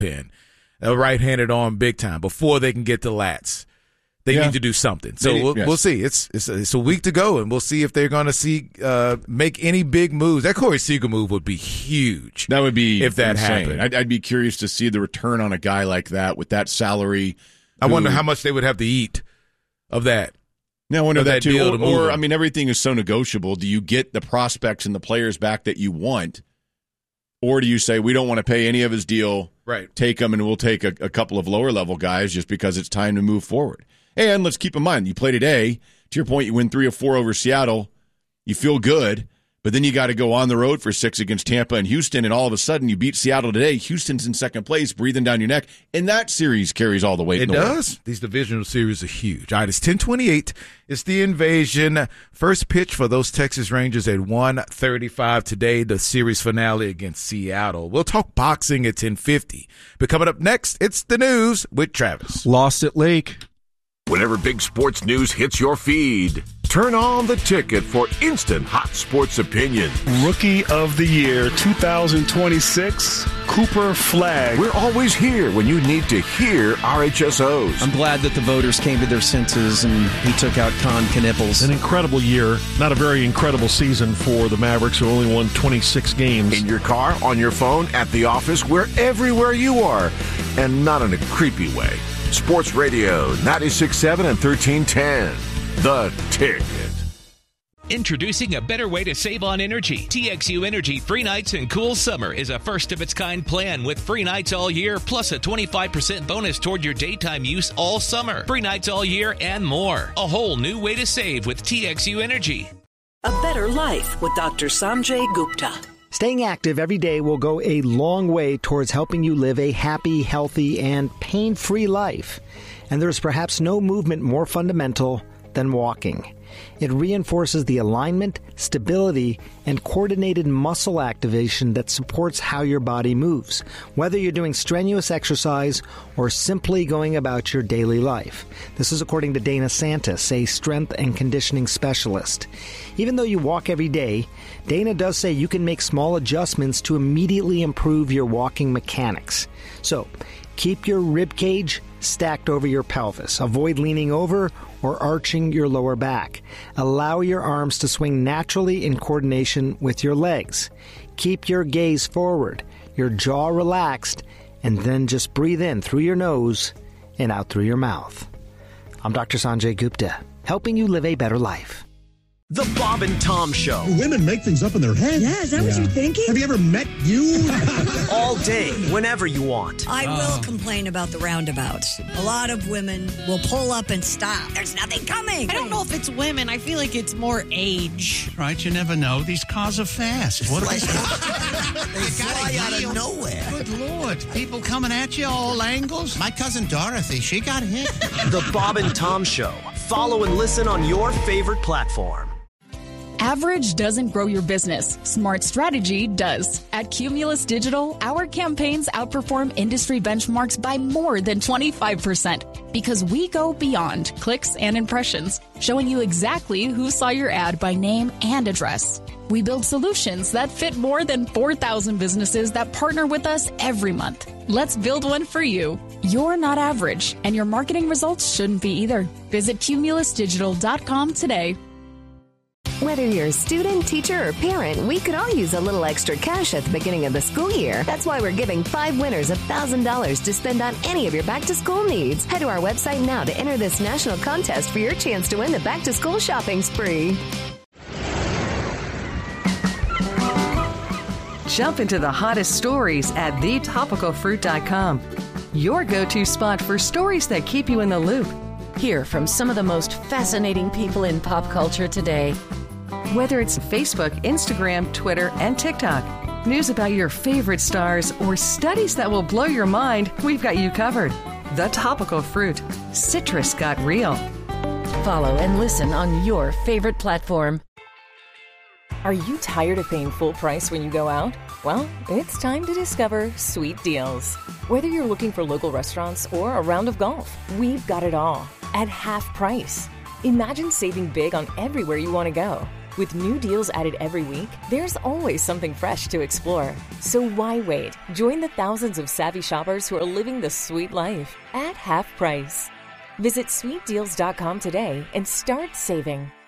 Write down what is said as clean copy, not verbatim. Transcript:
pin. A right-handed arm big time before they can get the lats. They need to do something. So we'll see. It's a week to go, and we'll see if they're going to make any big moves. That Corey Seager move would be huge. That would be if that insane. happened. I'd be curious to see the return on a guy like that with that salary. I wonder how much they would have to eat of that. Yeah, I wonder that too. Or, I mean, everything is so negotiable. Do you get the prospects and the players back that you want, or do you say we don't want to pay any of his deal? Right. Take him, and we'll take a couple of lower level guys just because it's time to move forward. And let's keep in mind, you play today. To your point, you win 3 or 4 over Seattle. You feel good, but then you got to go on the road for 6 against Tampa and Houston, and all of a sudden you beat Seattle today. Houston's in second place, breathing down your neck, and that series carries all the weight. It does. These divisional series are huge. All right, it's 10:28. It's the Invasion. First pitch for those Texas Rangers at 1:35 today, the series finale against Seattle. We'll talk boxing at 10:50. But coming up next, it's the news with Travis. Lost at Lake. Whenever big sports news hits your feed, turn on the ticket for instant hot sports opinions. Rookie of the Year 2026, Cooper Flagg. We're always here when you need to hear RHSOs. I'm glad that the voters came to their senses and he took out Con Knipples. An incredible year. Not a very incredible season for the Mavericks, who only won 26 games. In your car, on your phone, at the office, everywhere you are. And not in a creepy way. Sports Radio 96.7 and 1310. The Ticket. Introducing a better way to save on energy. TXU Energy Free Nights and Cool Summer is a first-of-its-kind plan with free nights all year, plus a 25% bonus toward your daytime use all summer. Free nights all year and more. A whole new way to save with TXU Energy. A better life with Dr. Sanjay Gupta. Staying active every day will go a long way towards helping you live a happy, healthy, and pain-free life. And there's perhaps no movement more fundamental than walking. It reinforces the alignment, stability, and coordinated muscle activation that supports how your body moves, whether you're doing strenuous exercise or simply going about your daily life. This is according to Dana Santis, a strength and conditioning specialist. Even though you walk every day, Dana does say you can make small adjustments to immediately improve your walking mechanics. So, keep your rib cage stacked over your pelvis. Avoid leaning over or arching your lower back. Allow your arms to swing naturally in coordination with your legs. Keep your gaze forward, your jaw relaxed, and then just breathe in through your nose and out through your mouth. I'm Dr. Sanjay Gupta, helping you live a better life. The Bob and Tom Show. Women make things up in their head. Yeah, is that what you're thinking? Have you ever met you? All day, whenever you want. I will complain about the roundabouts. A lot of women will pull up and stop. There's nothing coming. I don't know if it's women. I feel like it's more age. Right, you never know. These cars are fast. What are they fly out of nowhere. Good Lord. People coming at you all angles. My cousin Dorothy, she got hit. The Bob and Tom Show. Follow and listen on your favorite platform. Average doesn't grow your business. Smart strategy does. At Cumulus Digital, our campaigns outperform industry benchmarks by more than 25% because we go beyond clicks and impressions, showing you exactly who saw your ad by name and address. We build solutions that fit more than 4,000 businesses that partner with us every month. Let's build one for you. You're not average, and your marketing results shouldn't be either. Visit cumulusdigital.com today. Whether you're a student, teacher, or parent, we could all use a little extra cash at the beginning of the school year. That's why we're giving 5 winners $1,000 to spend on any of your back-to-school needs. Head to our website now to enter this national contest for your chance to win the back-to-school shopping spree. Jump into the hottest stories at thetopicalfruit.com. Your go-to spot for stories that keep you in the loop. Hear from some of the most fascinating people in pop culture today. Whether it's Facebook, Instagram, Twitter, and TikTok, news about your favorite stars, or studies that will blow your mind, we've got you covered. The Topical Fruit. Citrus got real. Follow and listen on your favorite platform. Are you tired of paying full price when you go out? Well, it's time to discover Sweet Deals. Whether you're looking for local restaurants or a round of golf, we've got it all at half price. Imagine saving big on everywhere you want to go. With new deals added every week, there's always something fresh to explore. So why wait? Join the thousands of savvy shoppers who are living the sweet life at half price. Visit sweetdeals.com today and start saving.